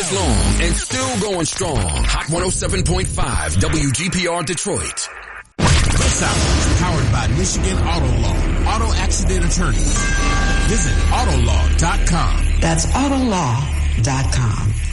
years long and still going strong. Hot 107.5 WGPR Detroit. This hour is powered by Michigan Auto Law. Auto accident attorneys. Visit Autolaw.com. That's Autolaw.com.